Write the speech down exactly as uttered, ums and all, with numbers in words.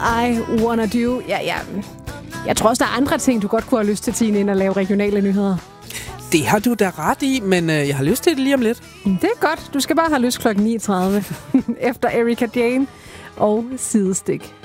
I Wanna Do. Ja, ja. Jeg tror også, der er andre ting, du godt kunne have lyst til, Tine, end at lave regionale nyheder. Det har du da ret i, men øh, jeg har lyst til det lige om lidt. Det er godt. Du skal bare have lyst klokken ni tredive efter Erika Jane og Sidestik.